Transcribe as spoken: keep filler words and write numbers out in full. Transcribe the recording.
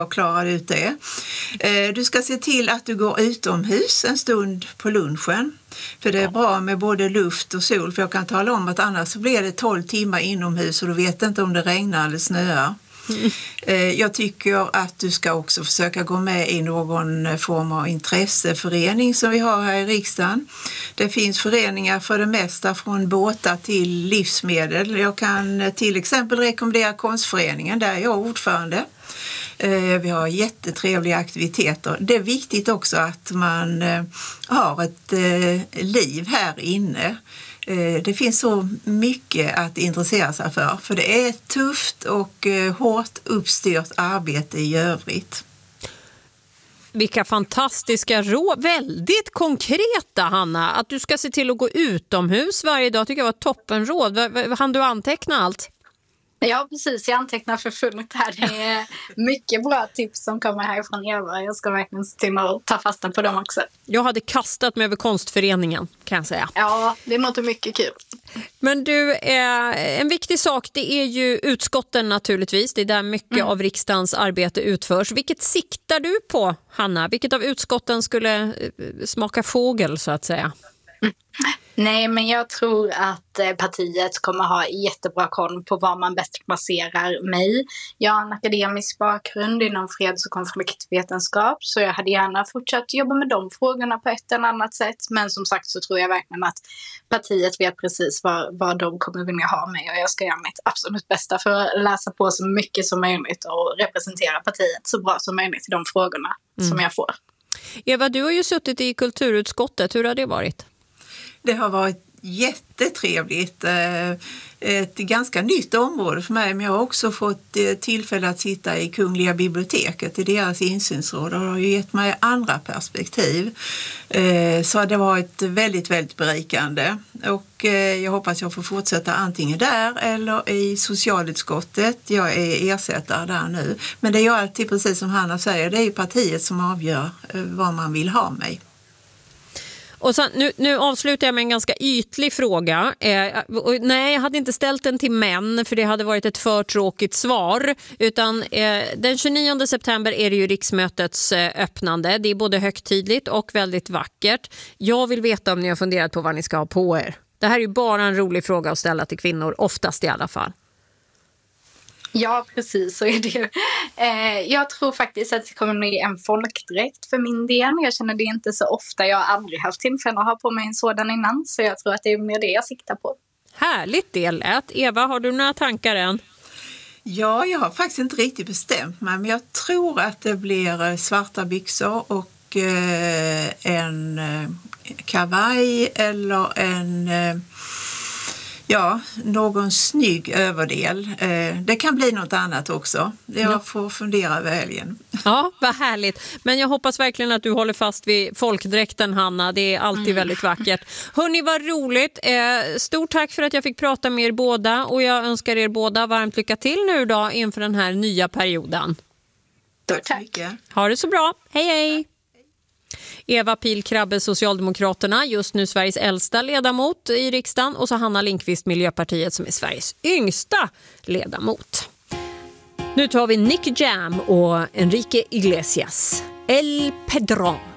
och klarar ut det. Du ska se till att du går utomhus en stund på lunchen. För det är bra med både luft och sol. För jag kan tala om att annars så blir det tolv timmar inomhus och du vet inte om det regnar eller snöar. Mm. Jag tycker att du ska också försöka gå med i någon form av intresseförening som vi har här i riksdagen. Det finns föreningar för det mesta från båtar till livsmedel. Jag kan till exempel rekommendera Konstföreningen, där är jag ordförande. Vi har jättetrevliga aktiviteter. Det är viktigt också att man har ett liv här inne. Det finns så mycket att intressera sig för. För det är ett tufft och hårt uppstyrt arbete i övrigt. Vilka fantastiska råd. Väldigt konkreta, Hanna. Att du ska se till att gå utomhus varje dag tycker jag var ett toppenråd. Hann du anteckna allt? Ja, precis. Jag antecknar för fullt här. Det är mycket bra tips som kommer härifrån Eva. Jag ska verkligen se till att ta fasta på dem också. Jag hade kastat mig över Konstföreningen, kan jag säga. Ja, det låter mycket kul. Men du, eh, en viktig sak, det är ju utskotten naturligtvis. Det är där mycket mm. av riksdagens arbete utförs. Vilket siktar du på, Hanna? Vilket av utskotten skulle eh, smaka fågel, så att säga? Mm. Nej, men jag tror att partiet kommer ha jättebra koll på var man bäst placerar mig. Jag har en akademisk bakgrund inom freds- och konfliktvetenskap, så jag hade gärna fortsatt jobba med de frågorna på ett eller annat sätt. Men som sagt så tror jag verkligen att partiet vet precis vad, vad de kommer vilja ha mig, och jag ska göra mitt absolut bästa för att läsa på så mycket som möjligt och representera partiet så bra som möjligt i de frågorna mm. som jag får. Eva, du har ju suttit i kulturutskottet. Hur har det varit? Det har varit jättetrevligt. Ett ganska nytt område för mig, men jag har också fått tillfälle att sitta i Kungliga biblioteket i deras insynsråd, och det har ju gett mig andra perspektiv. Så det har varit väldigt, väldigt berikande, och jag hoppas jag får fortsätta antingen där eller i socialutskottet. Jag är ersättare där nu, men det är ju alltid, precis som Hanna säger, det är ju partiet som avgör vad man vill ha mig. Och så, nu, nu avslutar jag med en ganska ytlig fråga. Eh, och nej, jag hade inte ställt den till män, för det hade varit ett för tråkigt svar. Utan eh, den tjugonionde september är det ju riksmötets eh, öppnande. Det är både högtidligt och väldigt vackert. Jag vill veta om ni har funderat på vad ni ska ha på er. Det här är ju bara en rolig fråga att ställa till kvinnor, oftast i alla fall. Ja, precis, så är det ju. Eh, jag tror faktiskt att det kommer bli en folkdräkt för min del. Jag känner det inte så ofta. Jag har aldrig haft tillfälle att ha på mig en sådan innan, så jag tror att det är mer det jag siktar på. Härligt det lät. Eva, har du några tankar än? Ja, jag har faktiskt inte riktigt bestämt mig, men jag tror att det blir svarta byxor och eh, en eh, kavaj eller en... Eh, Ja, någon snygg överdel. Det kan bli något annat också. Jag får fundera över helgen. Ja, vad härligt. Men jag hoppas verkligen att du håller fast vid folkdräkten, Hanna. Det är alltid mm. väldigt vackert. Hörrni, vad roligt. Stort tack för att jag fick prata med er båda. Och jag önskar er båda varmt lycka till nu då inför den här nya perioden. Tack så mycket. Ha det så bra. Hej, hej. Eva Pihl Krabbe, Socialdemokraterna, just nu Sveriges äldsta ledamot i riksdagen, och så Hanna Lindqvist, Miljöpartiet, som är Sveriges yngsta ledamot. Nu tar vi Nick Jam och Enrique Iglesias, El Pedrón.